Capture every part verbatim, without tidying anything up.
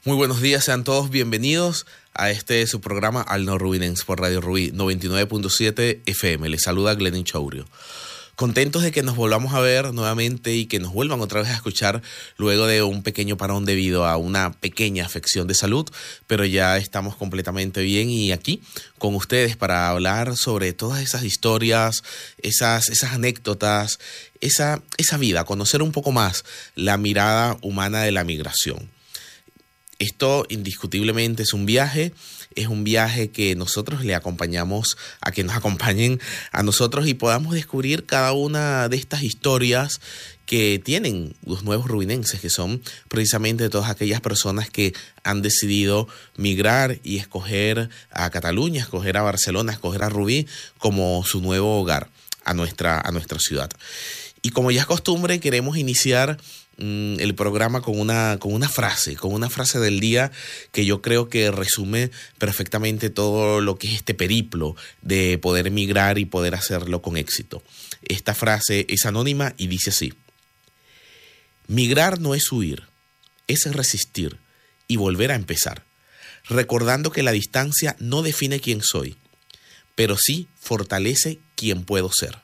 Muy buenos días, sean todos bienvenidos a este su programa Al No Rubinense por Radio Rubí noventa y nueve punto siete F M. Les saluda Glenin Chourio. Contentos de que nos volvamos a ver nuevamente y que nos vuelvan otra vez a escuchar luego de un pequeño parón debido a una pequeña afección de salud, pero ya estamos completamente bien y aquí con ustedes para hablar sobre todas esas historias, esas, esas anécdotas, esa, esa vida, conocer un poco más la mirada humana de la migración. Esto indiscutiblemente es un viaje, es un viaje que nosotros le acompañamos a que nos acompañen a nosotros y podamos descubrir cada una de estas historias que tienen los nuevos rubinenses, que son precisamente todas aquellas personas que han decidido migrar y escoger a Cataluña, escoger a Barcelona, escoger a Rubí como su nuevo hogar, a nuestra, a nuestra ciudad. Y como ya es costumbre, queremos iniciar el programa con una, con una frase, con una frase del día que yo creo que resume perfectamente todo lo que es este periplo de poder migrar y poder hacerlo con éxito. Esta frase es anónima y dice así: migrar no es huir, es resistir y volver a empezar, recordando que la distancia no define quién soy, pero sí fortalece quién puedo ser.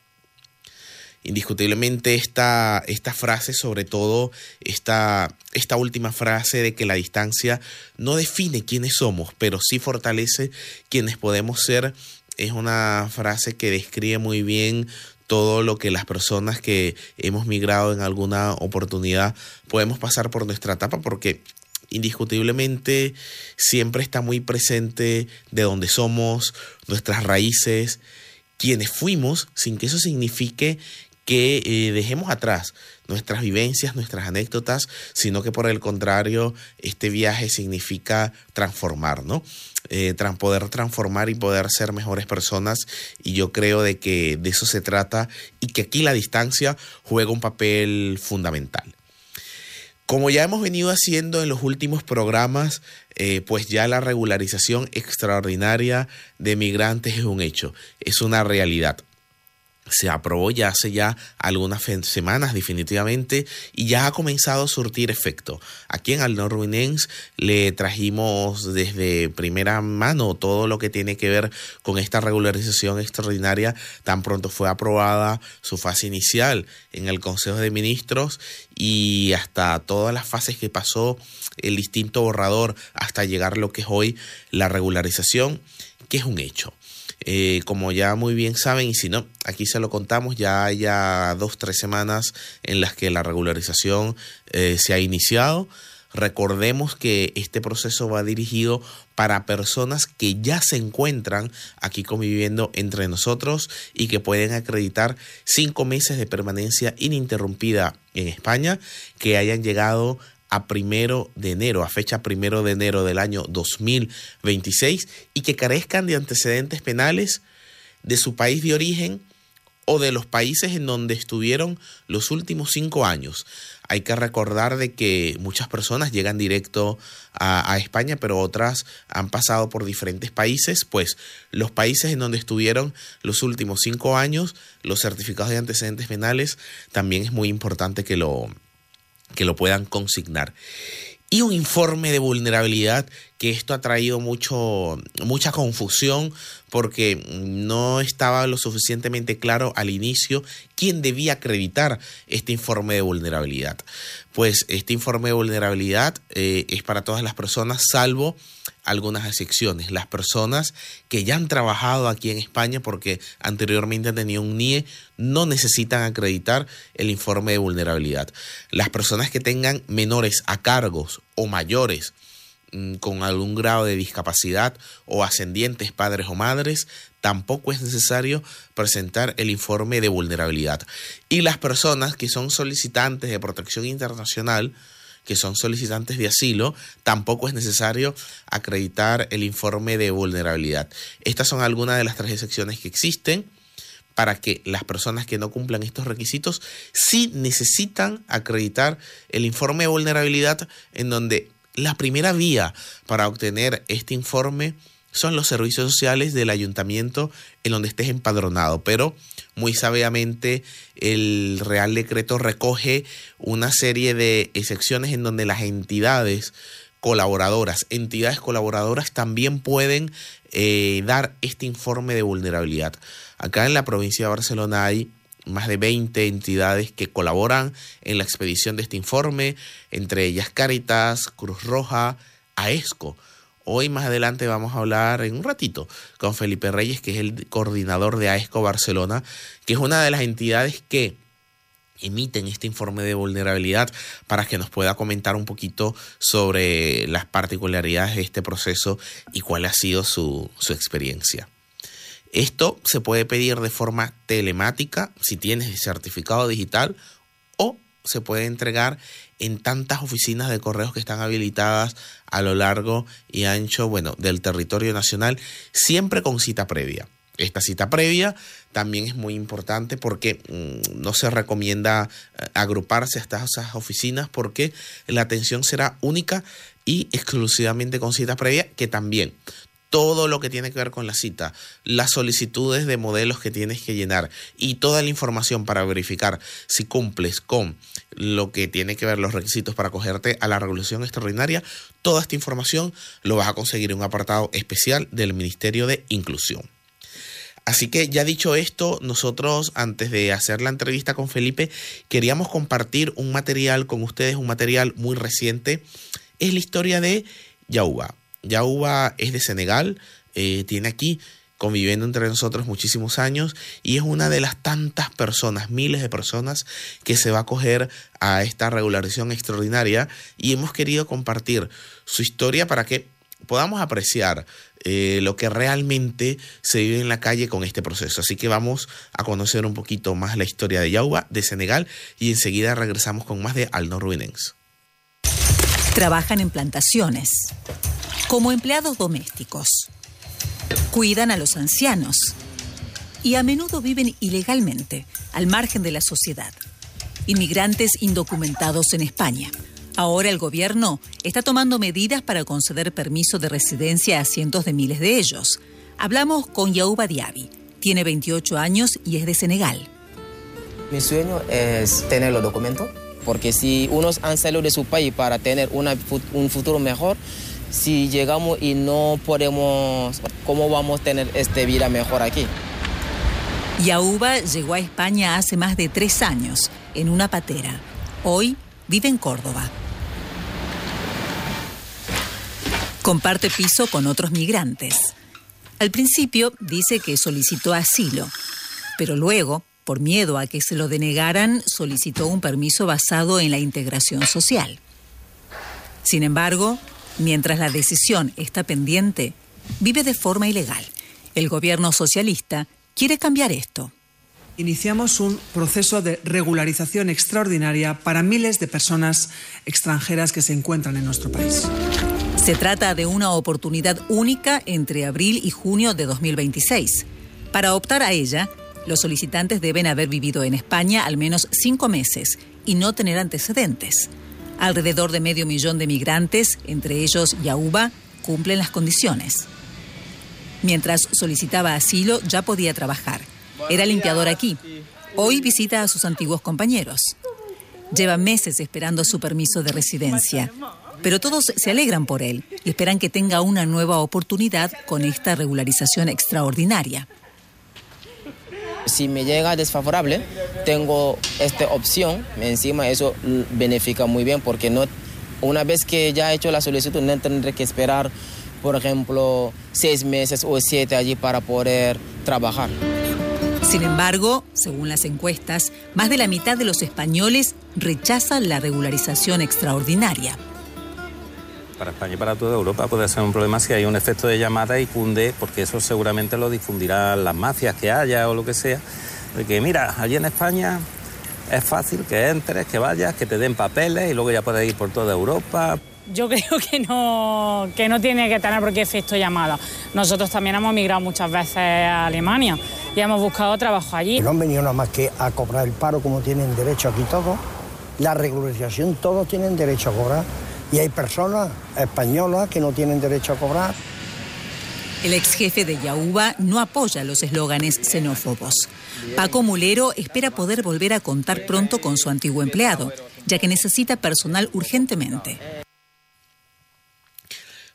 Indiscutiblemente esta, esta frase, sobre todo esta, esta última frase de que la distancia no define quiénes somos, pero sí fortalece quienes podemos ser, es una frase que describe muy bien todo lo que las personas que hemos migrado en alguna oportunidad podemos pasar por nuestra etapa, porque indiscutiblemente siempre está muy presente de dónde somos, nuestras raíces, quienes fuimos, sin que eso signifique que eh, dejemos atrás nuestras vivencias, nuestras anécdotas, sino que por el contrario, este viaje significa transformar, ¿no? Eh, tras poder transformar y poder ser mejores personas, y yo creo de que de eso se trata y que aquí la distancia juega un papel fundamental. Como ya hemos venido haciendo en los últimos programas, eh, pues ya la regularización extraordinaria de migrantes es un hecho, es una realidad. Se aprobó ya hace ya algunas semanas definitivamente y ya ha comenzado a surtir efecto. Aquí en Al No Rubinense le trajimos desde primera mano todo lo que tiene que ver con esta regularización extraordinaria. Tan pronto fue aprobada su fase inicial en el Consejo de Ministros y hasta todas las fases que pasó el distinto borrador hasta llegar a lo que es hoy la regularización, que es un hecho. Eh, como ya muy bien saben, y si no, aquí se lo contamos, ya hay ya dos, tres semanas en las que la regularización eh, se ha iniciado. Recordemos que este proceso va dirigido para personas que ya se encuentran aquí conviviendo entre nosotros y que pueden acreditar cinco meses de permanencia ininterrumpida en España, que hayan llegado a primero de enero, a fecha primero de enero del año dos mil veintiséis y que carezcan de antecedentes penales de su país de origen o de los países en donde estuvieron los últimos cinco años. Hay que recordar de que muchas personas llegan directo a, a España, pero otras han pasado por diferentes países, pues los países en donde estuvieron los últimos cinco años, los certificados de antecedentes penales, también es muy importante que lo que lo puedan consignar. Y un informe de vulnerabilidad, que esto ha traído mucho, mucha confusión porque no estaba lo suficientemente claro al inicio quién debía acreditar este informe de vulnerabilidad. Pues este informe de vulnerabilidad eh, es para todas las personas, salvo algunas excepciones. Las personas que ya han trabajado aquí en España porque anteriormente han tenido un N I E no necesitan acreditar el informe de vulnerabilidad. Las personas que tengan menores a cargos o mayores mmm, con algún grado de discapacidad o ascendientes padres o madres, tampoco es necesario presentar el informe de vulnerabilidad. Y las personas que son solicitantes de protección internacional, que son solicitantes de asilo, tampoco es necesario acreditar el informe de vulnerabilidad. Estas son algunas de las tres excepciones que existen para que las personas que no cumplan estos requisitos sí necesitan acreditar el informe de vulnerabilidad, en donde la primera vía para obtener este informe son los servicios sociales del ayuntamiento en donde estés empadronado, pero muy sabiamente el Real Decreto recoge una serie de excepciones en donde las entidades colaboradoras, entidades colaboradoras también pueden eh, dar este informe de vulnerabilidad. Acá en la provincia de Barcelona hay más de veinte entidades que colaboran en la expedición de este informe, entre ellas Cáritas, Cruz Roja, AESCO. Hoy más adelante vamos a hablar en un ratito con Felipe Reyes, que es el coordinador de AESCO Barcelona, que es una de las entidades que emiten este informe de vulnerabilidad, para que nos pueda comentar un poquito sobre las particularidades de este proceso y cuál ha sido su, su experiencia. Esto se puede pedir de forma telemática si tienes el certificado digital, o se puede entregar en tantas oficinas de correos que están habilitadas a lo largo y ancho, bueno, del territorio nacional, siempre con cita previa. Esta cita previa también es muy importante porque mmm, no se recomienda agruparse hasta esas oficinas, porque la atención será única y exclusivamente con cita previa, que también todo lo que tiene que ver con la cita, las solicitudes de modelos que tienes que llenar y toda la información para verificar si cumples con lo que tiene que ver los requisitos para acogerte a la regulación extraordinaria, toda esta información lo vas a conseguir en un apartado especial del Ministerio de Inclusión. Así que ya dicho esto, nosotros antes de hacer la entrevista con Felipe queríamos compartir un material con ustedes, un material muy reciente. Es la historia de Yauba. Yauba es de Senegal, eh, tiene aquí conviviendo entre nosotros muchísimos años y es una de las tantas personas, miles de personas que se va a acoger a esta regularización extraordinaria, y hemos querido compartir su historia para que podamos apreciar eh, lo que realmente se vive en la calle con este proceso. Así que vamos a conocer un poquito más la historia de Yauba, de Senegal, y enseguida regresamos con más de Al No Ruinens. Trabajan en plantaciones, como empleados domésticos, cuidan a los ancianos y a menudo viven ilegalmente, al margen de la sociedad. Inmigrantes indocumentados en España. Ahora el gobierno está tomando medidas para conceder permiso de residencia a cientos de miles de ellos. Hablamos con Yauba Diaby. Tiene veintiocho años y es de Senegal. Mi sueño es tener los documentos, porque si unos han salido de su país para tener una, un futuro mejor, si llegamos y no podemos, ¿cómo vamos a tener esta vida mejor aquí? Yauba llegó a España hace más de tres años, en una patera. Hoy vive en Córdoba. Comparte piso con otros migrantes. Al principio dice que solicitó asilo, pero luego, por miedo a que se lo denegaran, solicitó un permiso basado en la integración social. Sin embargo, mientras la decisión está pendiente, vive de forma ilegal. El gobierno socialista quiere cambiar esto. Iniciamos un proceso de regularización extraordinaria para miles de personas extranjeras que se encuentran en nuestro país. Se trata de una oportunidad única entre abril y junio de dos mil veintiséis. Para optar a ella, los solicitantes deben haber vivido en España al menos cinco meses y no tener antecedentes. Alrededor de medio millón de migrantes, entre ellos Yauba, cumplen las condiciones. Mientras solicitaba asilo, ya podía trabajar. Era limpiador aquí. Hoy visita a sus antiguos compañeros. Lleva meses esperando su permiso de residencia, pero todos se alegran por él y esperan que tenga una nueva oportunidad con esta regularización extraordinaria. Si me llega desfavorable, tengo esta opción. Encima eso beneficia muy bien, porque no, una vez que ya he hecho la solicitud no tendré que esperar, por ejemplo, seis meses o siete allí para poder trabajar. Sin embargo, según las encuestas, más de la mitad de los españoles rechazan la regularización extraordinaria. Para España y para toda Europa puede ser un problema si hay un efecto de llamada y cunde, porque eso seguramente lo difundirán las mafias que haya o lo que sea. De que mira, allí en España es fácil que entres, que vayas, que te den papeles y luego ya puedes ir por toda Europa. Yo creo que no, que no tiene que tener por qué efecto llamada. Nosotros también hemos migrado muchas veces a Alemania y hemos buscado trabajo allí. No han venido nada más que a cobrar el paro, como tienen derecho aquí todos. La regularización, todos tienen derecho a cobrar. Y hay personas españolas que no tienen derecho a cobrar. El ex jefe de Yauba no apoya los eslóganes xenófobos. Paco Mulero espera poder volver a contar pronto con su antiguo empleado, ya que necesita personal urgentemente.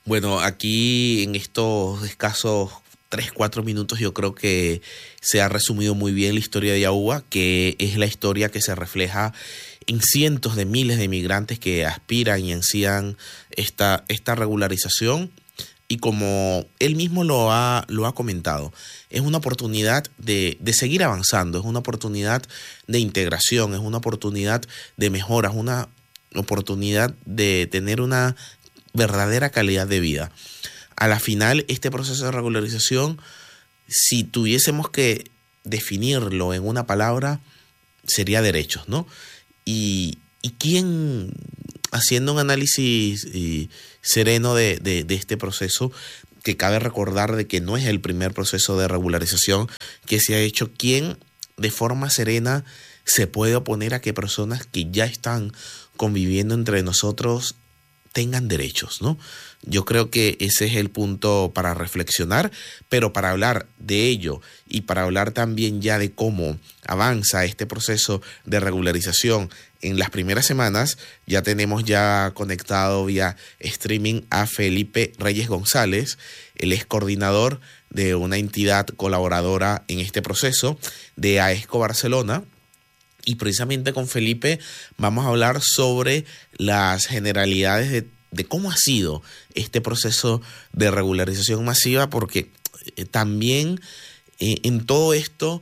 Bueno, aquí en estos escasos tres, cuatro minutos yo creo que se ha resumido muy bien la historia de Yahuba, que es la historia que se refleja en cientos de miles de migrantes que aspiran y ansían esta, esta regularización. Y como él mismo lo ha, lo ha comentado, es una oportunidad de, de seguir avanzando, es una oportunidad de integración, es una oportunidad de mejora, es una oportunidad de tener una verdadera calidad de vida. A la final, este proceso de regularización, si tuviésemos que definirlo en una palabra, sería derechos, ¿no? Y, y quién, haciendo un análisis y, sereno de, de, de este proceso, que cabe recordar de que no es el primer proceso de regularización que se ha hecho, ¿quién de forma serena se puede oponer a que personas que ya están conviviendo entre nosotros tengan derechos, ¿no? Yo creo que ese es el punto para reflexionar, pero para hablar de ello y para hablar también ya de cómo avanza este proceso de regularización en las primeras semanas, ya tenemos ya conectado vía streaming a Felipe Reyes González. Él es coordinador de una entidad colaboradora en este proceso de AESCO Barcelona. Y precisamente con Felipe vamos a hablar sobre las generalidades de, de cómo ha sido este proceso de regularización masiva, porque eh, también eh, en todo esto,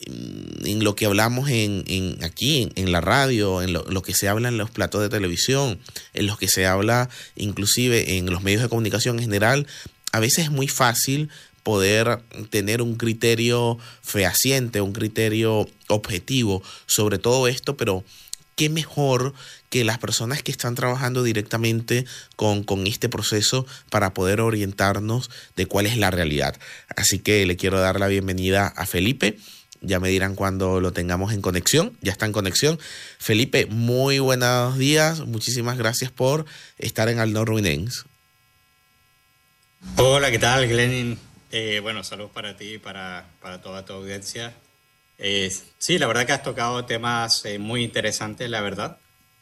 en lo que hablamos en, en aquí en, en la radio, en lo, lo que se habla en los platos de televisión, en lo que se habla inclusive en los medios de comunicación en general, a veces es muy fácil poder tener un criterio fehaciente, un criterio objetivo sobre todo esto, pero qué mejor que las personas que están trabajando directamente con, con este proceso para poder orientarnos de cuál es la realidad. Así que le quiero dar la bienvenida a Felipe. Ya me dirán cuando lo tengamos en conexión. Ya está en conexión. Felipe, muy buenos días. Muchísimas gracias por estar en Al No Ruinens. Hola, ¿qué tal, Glenin? Eh, bueno, saludos para ti y para, para toda tu audiencia. Eh, sí, la verdad que has tocado temas eh, muy interesantes, la verdad.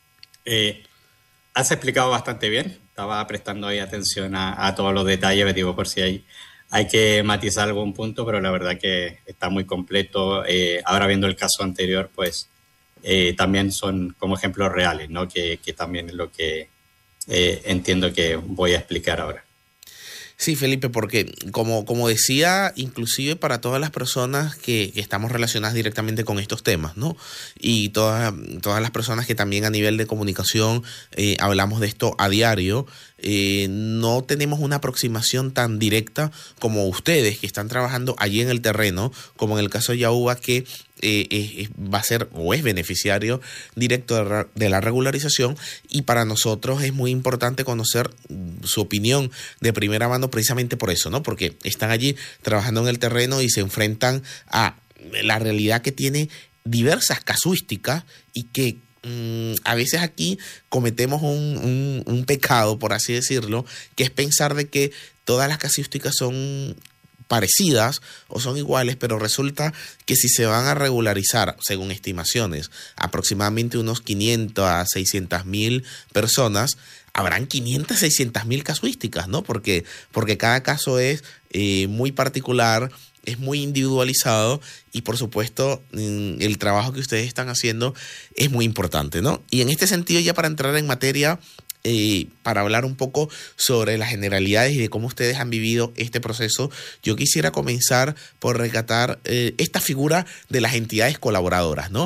Eh, has explicado bastante bien. Estaba prestando ahí atención a, a todos los detalles, digo, por si hay, hay que matizar algún punto, pero la verdad que está muy completo. Eh, ahora viendo el caso anterior, pues eh, también son como ejemplos reales, ¿no? Que, que también es lo que eh, entiendo que voy a explicar ahora. Sí, Felipe, porque como, como decía, inclusive para todas las personas que, que estamos relacionadas directamente con estos temas, ¿no? Y todas, todas las personas que también a nivel de comunicación eh, hablamos de esto a diario, eh, no tenemos una aproximación tan directa como ustedes que están trabajando allí en el terreno, como en el caso de Yahuba, que Eh, eh, va a ser o es beneficiario directo de, de la regularización, y para nosotros es muy importante conocer su opinión de primera mano precisamente por eso, ¿no? Porque están allí trabajando en el terreno y se enfrentan a la realidad que tiene diversas casuísticas y que mmm, a veces aquí cometemos un, un, un pecado, por así decirlo, que es pensar de que todas las casuísticas son parecidas o son iguales, pero resulta que si se van a regularizar, según estimaciones, aproximadamente unos quinientas a seiscientas mil personas, habrán quinientas, seiscientas mil casuísticas, ¿no? Porque, porque cada caso es eh, muy particular, es muy individualizado y por supuesto el trabajo que ustedes están haciendo es muy importante, ¿no? Y en este sentido, ya para entrar en materia, Eh, para hablar un poco sobre las generalidades y de cómo ustedes han vivido este proceso, yo quisiera comenzar por rescatar eh, esta figura de las entidades colaboradoras, ¿no?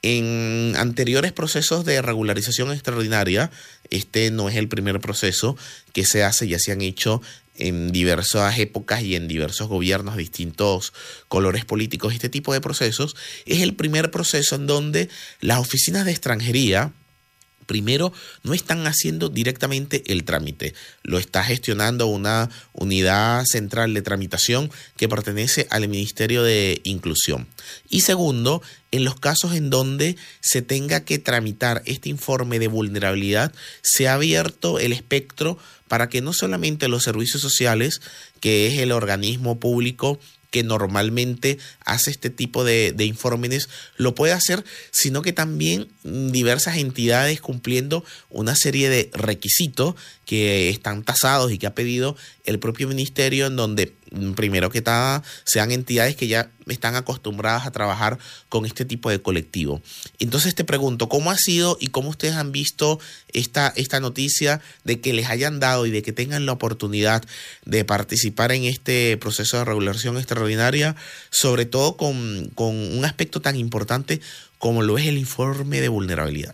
En anteriores procesos de regularización extraordinaria, este no es el primer proceso que se hace, ya se han hecho en diversas épocas y en diversos gobiernos, distintos colores políticos. Este tipo de procesos es el primer proceso en donde las oficinas de extranjería primero no están haciendo directamente el trámite, lo está gestionando una unidad central de tramitación que pertenece al Ministerio de Inclusión. Y segundo, en los casos en donde se tenga que tramitar este informe de vulnerabilidad, se ha abierto el espectro para que no solamente los servicios sociales, que es el organismo público que normalmente hace este tipo de, de informes lo puede hacer, sino que también diversas entidades cumpliendo una serie de requisitos que están tasados y que ha pedido el propio ministerio, en donde primero que nada sean entidades que ya están acostumbradas a trabajar con este tipo de colectivo. Entonces te pregunto, ¿cómo ha sido y cómo ustedes han visto esta, esta noticia de que les hayan dado y de que tengan la oportunidad de participar en este proceso de regulación extraordinaria, sobre todo con, con un aspecto tan importante como lo es el informe de vulnerabilidad?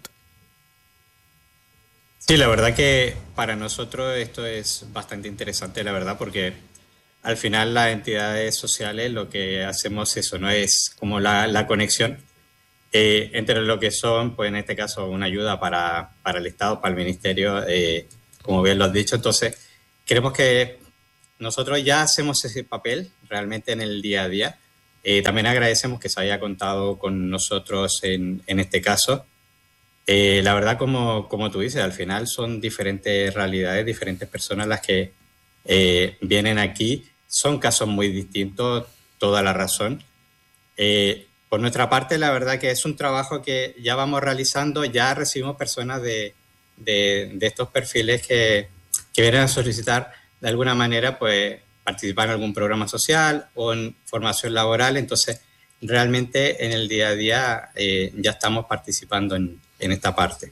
Sí, la verdad que para nosotros esto es bastante interesante, la verdad, porque al final las entidades sociales lo que hacemos eso, ¿no? Es como la, la conexión eh, entre lo que son, pues en este caso, una ayuda para, para el Estado, para el Ministerio, eh, como bien lo has dicho. Entonces, creemos que nosotros ya hacemos ese papel realmente en el día a día. Eh, también agradecemos que se haya contado con nosotros en, en este caso. Eh, la verdad, como, como tú dices, al final son diferentes realidades, diferentes personas las que eh, vienen aquí. Son casos muy distintos, toda la razón. Eh, por nuestra parte, la verdad que es un trabajo que ya vamos realizando, ya recibimos personas de, de, de estos perfiles que, que vienen a solicitar de alguna manera pues participar en algún programa social o en formación laboral. Entonces, realmente en el día a día eh, ya estamos participando en, en esta parte.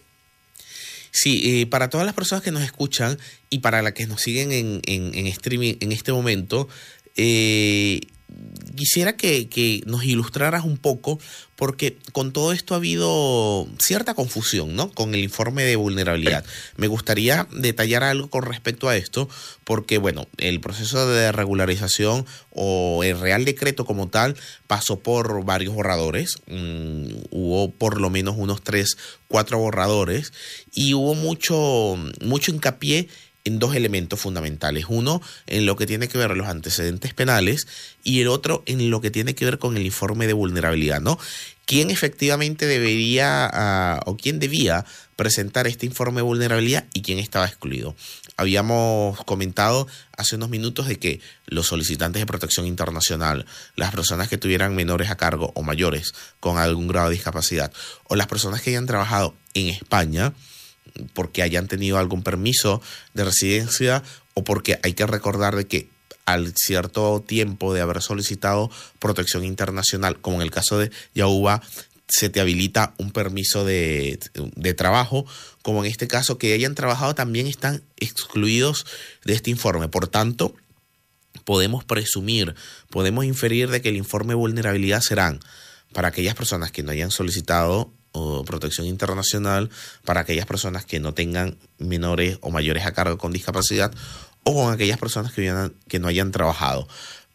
Sí, eh, para todas las personas que nos escuchan y para las que nos siguen en, en, en streaming en este momento, eh, quisiera que, que nos ilustraras un poco, porque con todo esto ha habido cierta confusión, ¿no?, con el informe de vulnerabilidad. Me gustaría detallar algo con respecto a esto, porque, bueno, el proceso de regularización o el Real Decreto como tal pasó por varios borradores. Mm, hubo por lo menos unos tres, cuatro borradores y hubo mucho, mucho hincapié en dos elementos fundamentales. Uno, en lo que tiene que ver con los antecedentes penales, y el otro en lo que tiene que ver con el informe de vulnerabilidad, ¿no? ¿Quién efectivamente debería uh, o quién debía presentar este informe de vulnerabilidad y quién estaba excluido? Habíamos comentado hace unos minutos de que los solicitantes de protección internacional, las personas que tuvieran menores a cargo o mayores con algún grado de discapacidad, o las personas que hayan trabajado en España porque hayan tenido algún permiso de residencia, o porque hay que recordar de que al cierto tiempo de haber solicitado protección internacional, como en el caso de Yahuba, se te habilita un permiso de, de trabajo, como en este caso, que hayan trabajado también están excluidos de este informe. Por tanto, podemos presumir, podemos inferir de que el informe de vulnerabilidad serán para aquellas personas que no hayan solicitado o protección internacional, para aquellas personas que no tengan menores o mayores a cargo con discapacidad, o con aquellas personas que, hayan, que no hayan trabajado.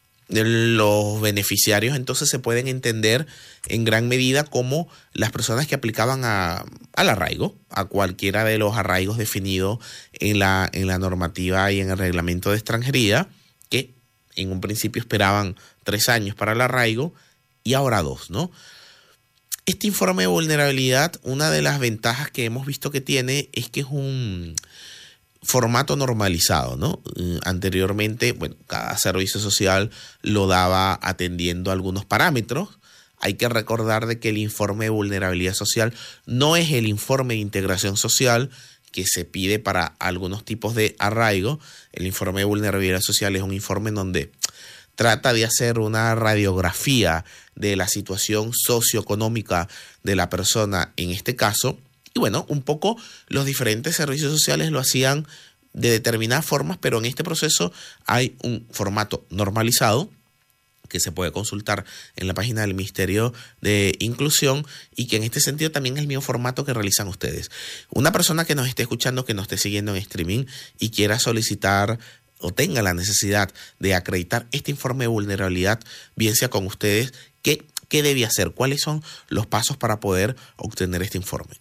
Los beneficiarios entonces se pueden entender en gran medida como las personas que aplicaban a, al arraigo, a cualquiera de los arraigos definidos en la, en la normativa y en el reglamento de extranjería, que en un principio esperaban tres años para el arraigo y ahora dos, ¿no? Este informe de vulnerabilidad, una de las ventajas que hemos visto que tiene es que es un formato normalizado, ¿no? Eh, anteriormente, bueno, cada servicio social lo daba atendiendo algunos parámetros. Hay que recordar de que el informe de vulnerabilidad social no es el informe de integración social que se pide para algunos tipos de arraigo. El informe de vulnerabilidad social es un informe en donde trata de hacer una radiografía de la situación socioeconómica de la persona en este caso. Y bueno, un poco los diferentes servicios sociales lo hacían de determinadas formas, pero en este proceso hay un formato normalizado que se puede consultar en la página del Ministerio de Inclusión y que en este sentido también es el mismo formato que realizan ustedes. Una persona que nos esté escuchando, que nos esté siguiendo en streaming y quiera solicitar o tenga la necesidad de acreditar este informe de vulnerabilidad, bien sea con ustedes, ¿qué, qué debe hacer? ¿Cuáles son los pasos para poder obtener este informe?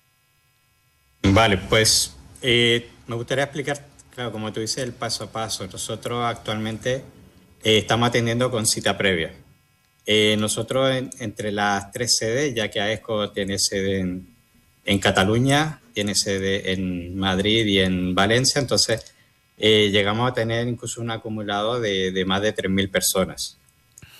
Vale, pues eh, me gustaría explicar, claro, como tú dices, el paso a paso. Nosotros actualmente eh, estamos atendiendo con cita previa. Eh, nosotros en, entre las tres sedes, ya que AESCO tiene sede en, en Cataluña, tiene sede en Madrid y en Valencia, entonces Eh, llegamos a tener incluso un acumulado de, de más de tres mil personas.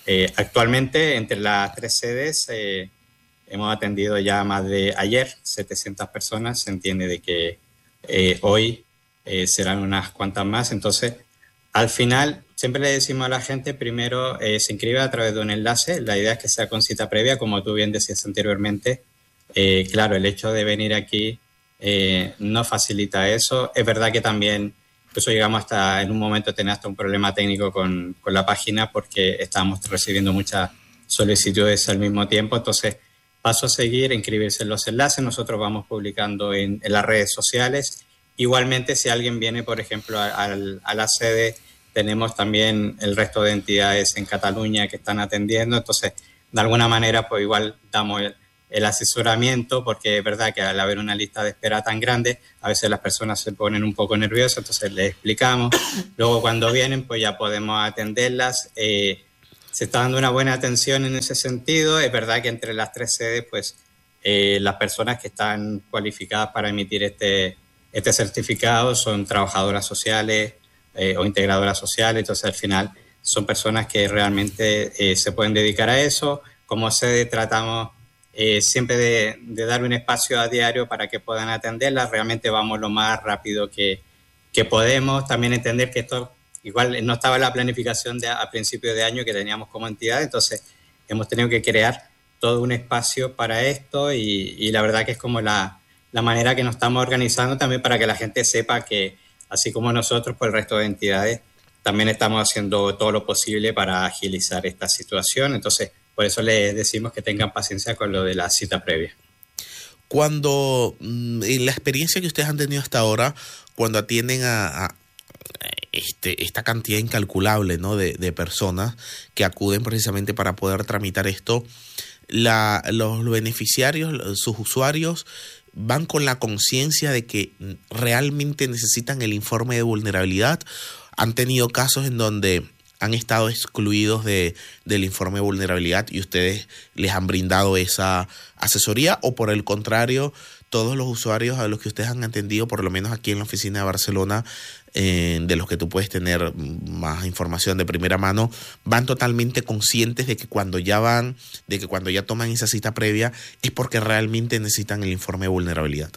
Eh, actualmente, entre las tres sedes, eh, hemos atendido ya más de ayer setecientas personas. Se entiende de que eh, hoy eh, serán unas cuantas más. Entonces, al final, siempre le decimos a la gente, primero eh, se inscribe a través de un enlace. La idea es que sea con cita previa, como tú bien decías anteriormente. Eh, claro, el hecho de venir aquí eh, no facilita eso. Es verdad que también, incluso llegamos hasta, en un momento, a tener hasta un problema técnico con, con la página porque estábamos recibiendo muchas solicitudes al mismo tiempo. Entonces, paso a seguir, inscribirse en los enlaces. Nosotros vamos publicando en, en las redes sociales. Igualmente, si alguien viene, por ejemplo, a, a, a la sede, tenemos también el resto de entidades en Cataluña que están atendiendo. Entonces, de alguna manera, pues igual damos el, el asesoramiento, porque es verdad que al haber una lista de espera tan grande, a veces las personas se ponen un poco nerviosas, entonces les explicamos. Luego, cuando vienen, pues ya podemos atenderlas. Eh, se está dando una buena atención en ese sentido. Es verdad que entre las tres sedes, pues eh, las personas que están cualificadas para emitir este, este certificado son trabajadoras sociales eh, o integradoras sociales. Entonces, al final, son personas que realmente eh, se pueden dedicar a eso. Como sede, tratamos Eh, siempre de, de dar un espacio a diario para que puedan atenderlas. Realmente vamos lo más rápido que, que podemos. También entender que esto igual no estaba en la planificación de, a principio de año que teníamos como entidad, entonces hemos tenido que crear todo un espacio para esto y, y la verdad que es como la, la manera que nos estamos organizando también para que la gente sepa que así como nosotros, pues el resto de entidades también estamos haciendo todo lo posible para agilizar esta situación. Entonces, por eso les decimos que tengan paciencia con lo de la cita previa. Cuando, en la experiencia que ustedes han tenido hasta ahora, cuando atienden a, a este, esta cantidad incalculable, ¿no?, de, de personas que acuden precisamente para poder tramitar esto, la, los beneficiarios, sus usuarios, van con la conciencia de que realmente necesitan el informe de vulnerabilidad. Han tenido casos en donde han estado excluidos de, del informe de vulnerabilidad y ustedes les han brindado esa asesoría, o por el contrario, todos los usuarios a los que ustedes han atendido, por lo menos aquí en la oficina de Barcelona, eh, de los que tú puedes tener más información de primera mano, van totalmente conscientes de que cuando ya van, de que cuando ya toman esa cita previa es porque realmente necesitan el informe de vulnerabilidad.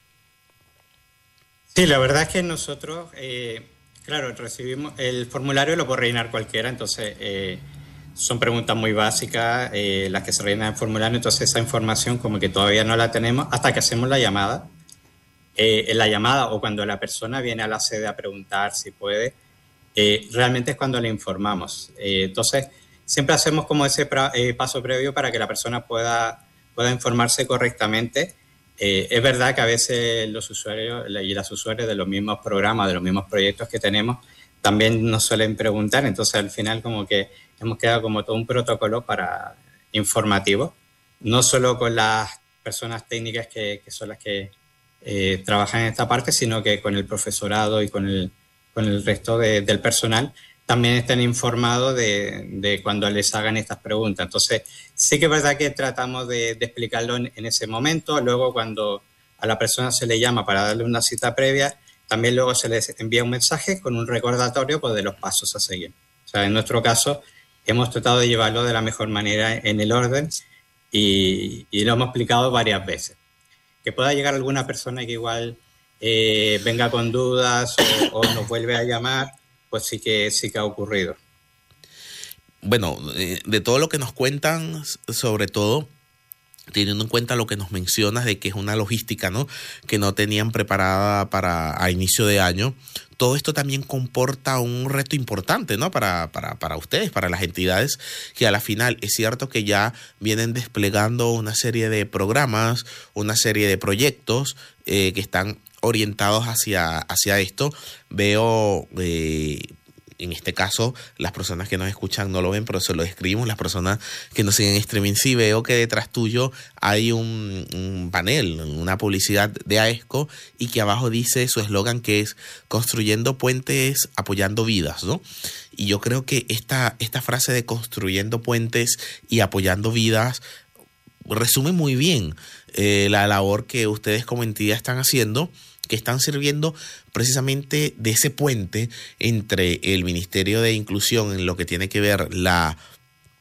Sí, la verdad es que nosotros... Eh... Claro, recibimos el formulario, lo puede rellenar cualquiera, entonces eh, son preguntas muy básicas eh, las que se rellenan en el formulario, entonces esa información como que todavía no la tenemos hasta que hacemos la llamada. Eh, en la llamada o cuando la persona viene a la sede a preguntar si puede, eh, realmente es cuando le informamos. Eh, entonces siempre hacemos como ese pra, eh, paso previo para que la persona pueda, pueda informarse correctamente. Eh, es verdad que a veces los usuarios y las usuarias de los mismos programas, de los mismos proyectos que tenemos, también nos suelen preguntar. Entonces, al final, como que hemos quedado como todo un protocolo para informativo, no solo con las personas técnicas que, que son las que eh, trabajan en esta parte, sino que con el profesorado y con el, con el resto de, del personal también estén informados de, de cuando les hagan estas preguntas. Entonces, sí que es verdad que tratamos de, de explicarlo en, en ese momento. Luego, cuando a la persona se le llama para darle una cita previa, también luego se les envía un mensaje con un recordatorio, pues, de los pasos a seguir. O sea, en nuestro caso, hemos tratado de llevarlo de la mejor manera en el orden y, y lo hemos explicado varias veces. Que pueda llegar alguna persona que igual eh, venga con dudas o, o nos vuelve a llamar, pues sí que sí que ha ocurrido. Bueno, de todo lo que nos cuentan, sobre todo teniendo en cuenta lo que nos mencionas de que es una logística, ¿no?, que no tenían preparada para a inicio de año, todo esto también comporta un reto importante, ¿no?, para, para, para ustedes, para las entidades, que a la final es cierto que ya vienen desplegando una serie de programas, una serie de proyectos eh, que están orientados hacia, hacia esto. Veo, eh, en este caso, las personas que nos escuchan no lo ven, pero se lo describimos, las personas que nos siguen en streaming sí, veo que detrás tuyo hay un, un panel, una publicidad de AESCO, y que abajo dice su eslogan, que es construyendo puentes, apoyando vidas, ¿no? Y yo creo que esta, esta frase de construyendo puentes y apoyando vidas resume muy bien eh, la labor que ustedes como entidad están haciendo, que están sirviendo precisamente de ese puente entre el Ministerio de Inclusión en lo que tiene que ver la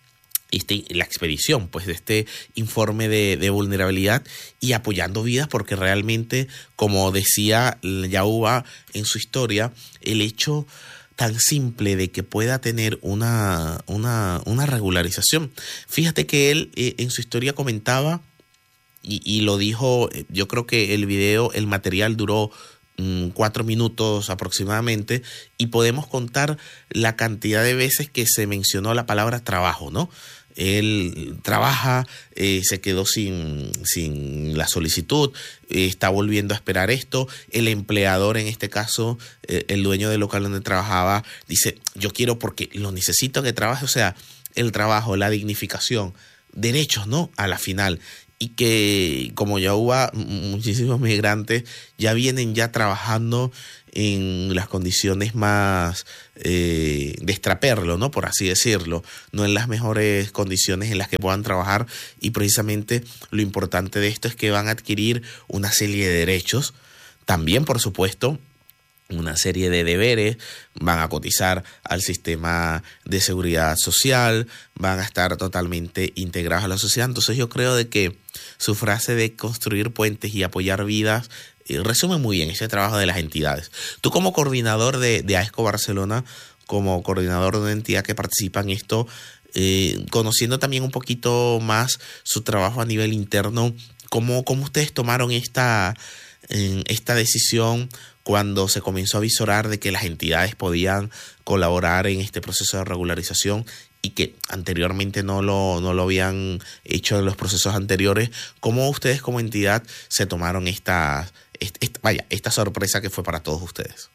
Este, la expedición pues de este informe de, de vulnerabilidad y apoyando vidas, porque realmente, como decía Yauva en su historia, el hecho tan simple de que pueda tener una, una, una regularización. Fíjate que él eh, en su historia comentaba y, y lo dijo, yo creo que el video, el material duró cuatro minutos aproximadamente, y podemos contar la cantidad de veces que se mencionó la palabra trabajo, ¿no? Él trabaja, eh, se quedó sin, sin la solicitud, eh, está volviendo a esperar esto. El empleador, en este caso, eh, el dueño del local donde trabajaba, dice, yo quiero porque lo necesito que trabaje. O sea, el trabajo, la dignificación, derechos, ¿no? A la final. Y que, como ya hubo muchísimos migrantes, ya vienen ya trabajando en las condiciones más eh, de extraperlo, ¿no? Por así decirlo, no en las mejores condiciones en las que puedan trabajar, y precisamente lo importante de esto es que van a adquirir una serie de derechos, también por supuesto una serie de deberes, van a cotizar al sistema de seguridad social, van a estar totalmente integrados a la sociedad. Entonces yo creo de que su frase de construir puentes y apoyar vidas eh, resume muy bien ese trabajo de las entidades. Tú, como coordinador de, de AESCO Barcelona, como coordinador de una entidad que participa en esto, eh, conociendo también un poquito más su trabajo a nivel interno, ¿cómo, cómo ustedes tomaron esta, eh, esta decisión cuando se comenzó a visorar de que las entidades podían colaborar en este proceso de regularización y que anteriormente no lo, no lo habían hecho en los procesos anteriores? ¿Cómo ustedes como entidad se tomaron esta, esta, vaya, esta sorpresa que fue para todos ustedes?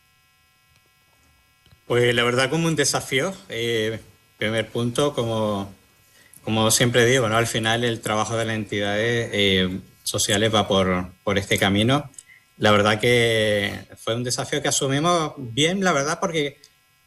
Pues la verdad, como un desafío. Eh, primer punto, como, como siempre digo, ¿no? Al final el trabajo de las entidades eh, sociales va por, por este camino. La verdad que fue un desafío que asumimos bien, la verdad, porque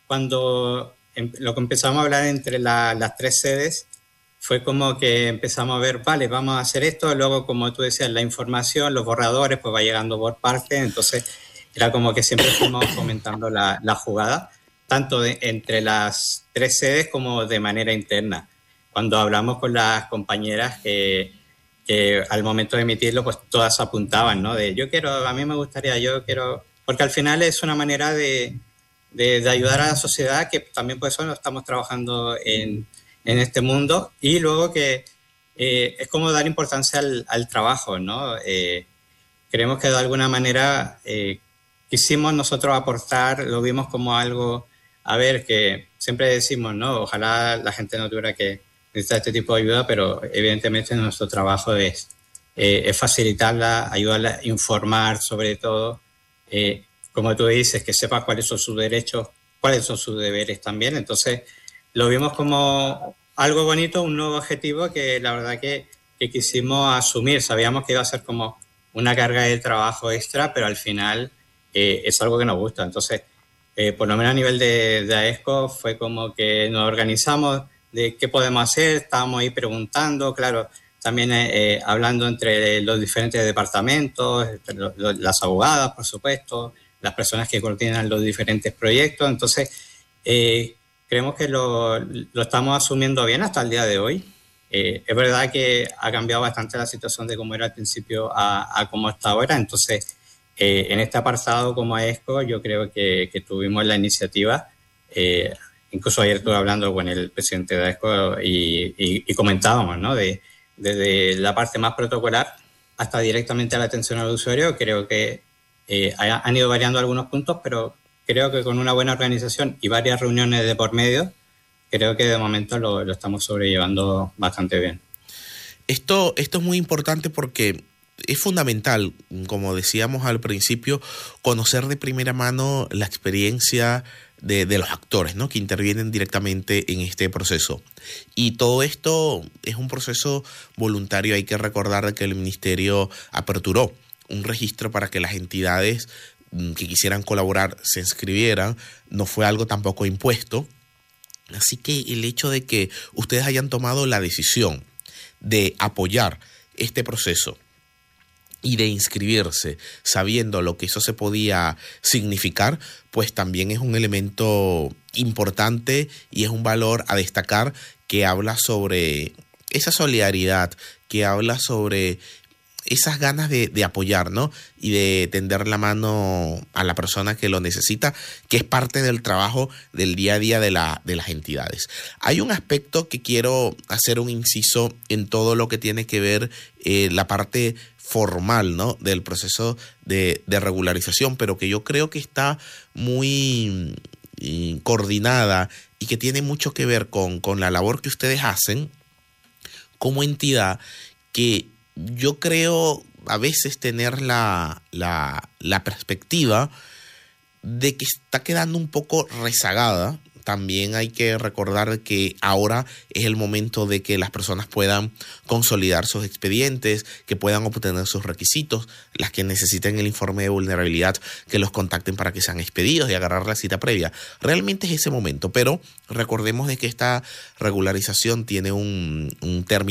cuando em, lo que empezamos a hablar entre la, las tres sedes fue como que empezamos a ver, vale, vamos a hacer esto, luego, como tú decías, la información, los borradores, pues va llegando por partes, entonces era como que siempre fuimos comentando la, la jugada, tanto de, entre las tres sedes como de manera interna. Cuando hablamos con las compañeras que... que al momento de emitirlo, pues todas apuntaban, ¿no? De yo quiero, a mí me gustaría, yo quiero... Porque al final es una manera de, de, de ayudar a la sociedad, que también por eso estamos trabajando en, en este mundo, y luego que eh, es como dar importancia al, al trabajo, ¿no? Eh, creemos que de alguna manera eh, quisimos nosotros aportar, lo vimos como algo, a ver, que siempre decimos, ¿no? Ojalá la gente no tuviera que necesita este tipo de ayuda, pero evidentemente nuestro trabajo es, eh, es facilitarla, ayudarla, informar sobre todo, eh, como tú dices, que sepa cuáles son sus derechos, cuáles son sus deberes también. Entonces lo vimos como algo bonito, un nuevo objetivo que la verdad que, que quisimos asumir. Sabíamos que iba a ser como una carga de trabajo extra, pero al final eh, es algo que nos gusta. Entonces, eh, por lo menos a nivel de, de AESCO fue como que nos organizamos de qué podemos hacer, estábamos ahí preguntando, claro, también eh, hablando entre los diferentes departamentos, lo, lo, las abogadas, por supuesto, las personas que coordinan los diferentes proyectos. Entonces, eh, creemos que lo, lo estamos asumiendo bien hasta el día de hoy. Eh, es verdad que ha cambiado bastante la situación de cómo era al principio a, a cómo está ahora. Entonces, eh, en este apartado como AESCO, yo creo que, que tuvimos la iniciativa. Eh, Incluso ayer estuve hablando con el presidente de AESCO y, y, y comentábamos, ¿no? De, desde la parte más protocolar hasta directamente a la atención al usuario. Creo que eh, han ido variando algunos puntos, pero creo que con una buena organización y varias reuniones de por medio, creo que de momento lo, lo estamos sobrellevando bastante bien. Esto, esto es muy importante porque es fundamental, como decíamos al principio, conocer de primera mano la experiencia De, de los actores, ¿no? Que intervienen directamente en este proceso. Y todo esto es un proceso voluntario. Hay que recordar que el Ministerio aperturó un registro para que las entidades que quisieran colaborar se inscribieran. No fue algo tampoco impuesto. Así que el hecho de que ustedes hayan tomado la decisión de apoyar este proceso y de inscribirse sabiendo lo que eso se podía significar, pues también es un elemento importante y es un valor a destacar que habla sobre esa solidaridad, que habla sobre esas ganas de, de apoyar, ¿no? Y de tender la mano a la persona que lo necesita, que es parte del trabajo del día a día de, la, de las entidades. Hay un aspecto que quiero hacer un inciso en todo lo que tiene que ver eh, la parte formal, ¿no? Del proceso de, de regularización, pero que yo creo que está muy eh, coordinada y que tiene mucho que ver con, con la labor que ustedes hacen como entidad, que yo creo a veces tener la, la, la perspectiva de que está quedando un poco rezagada. También hay que recordar que ahora es el momento de que las personas puedan consolidar sus expedientes, que puedan obtener sus requisitos, las que necesiten el informe de vulnerabilidad, que los contacten para que sean expedidos y agarrar la cita previa. Realmente es ese momento, pero recordemos de que esta regularización tiene un, un término